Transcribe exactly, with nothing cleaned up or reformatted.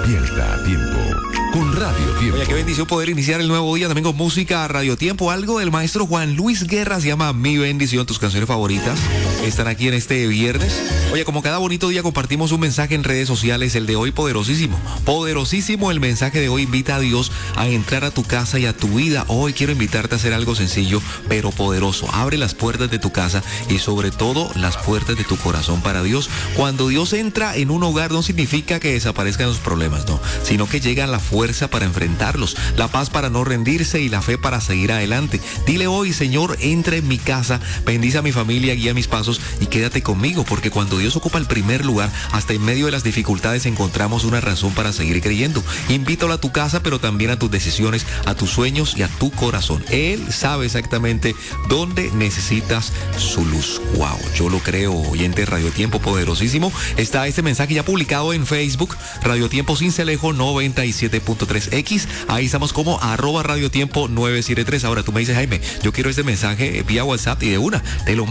Despierta a tiempo con Radio Tiempo. Oye, qué bendición poder iniciar el nuevo día también con música Radio Tiempo. Algo del maestro Juan Luis Guerra se llama Mi Bendición. Tus canciones favoritas están aquí en este viernes. Oye, como cada bonito día compartimos un mensaje en redes sociales. El de hoy poderosísimo. Poderosísimo el mensaje de hoy. Invita a Dios a entrar a tu casa y a tu vida. Hoy quiero invitarte a hacer algo sencillo pero poderoso. Abre las puertas de tu casa y sobre todo las puertas de tu corazón para Dios. Cuando Dios entra en un hogar no significa que desaparezcan los problemas, no, sino que llega la fuerza para enfrentarlos, la paz para no rendirse y la fe para seguir adelante. Dile hoy: Señor, entra en mi casa, bendice a mi familia, guía mis pasos y quédate conmigo, porque cuando Dios ocupa el primer lugar, hasta en medio de las dificultades encontramos una razón para seguir creyendo. Invítalo a tu casa, pero también a tus decisiones, a tus sueños y a tu corazón. Él sabe exactamente dónde necesitas su luz. Wow, yo lo creo, oyente Radio Tiempo poderosísimo. Está este mensaje ya publicado en Facebook, Radio Tiempo Cincelejo noventa y siete punto tres X. Ahí estamos como arroba Radio Tiempo nueve siete tres. Ahora tú me dices: Jaime, yo quiero este mensaje vía WhatsApp, y de una te lo